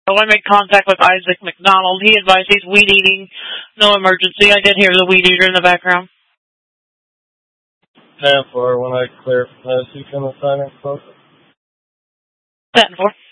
I made contact with Isaac McDonald. He advised he's weed eating. No emergency. I did hear the weed eater in the background. 10-4, when I clear, see from the sign-in close. 10-4.